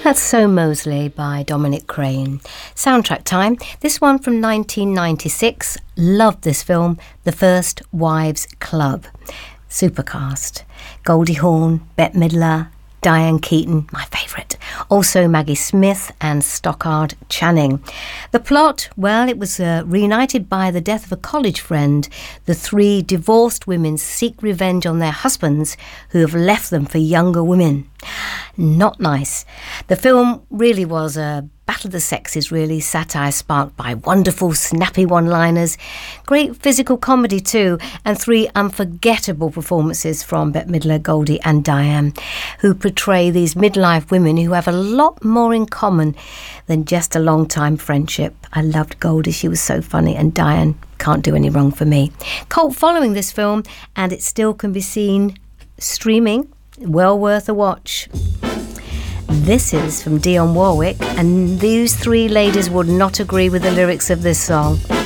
That's So Mosley by Dominic Crane. Soundtrack time. This one from 1996. Loved this film, The First Wives Club. Supercast. Goldie Hawn, Bette Midler, Diane Keaton, my favourite. Also Maggie Smith and Stockard Channing. The plot, well, it was reunited by the death of a college friend. The three divorced women seek revenge on their husbands who have left them for younger women. Not nice. The film really was a battle of the sexes, really. Satire sparked by wonderful, snappy one-liners. Great physical comedy too, and three unforgettable performances from Bette Midler, Goldie and Diane, who portray these midlife women who have a lot more in common than just a long-time friendship. I loved Goldie, she was so funny, and Diane can't do any wrong for me. Cult following this film, and it still can be seen streaming. Well worth a watch. This is from Dionne Warwick, and these three ladies would not agree with the lyrics of this song.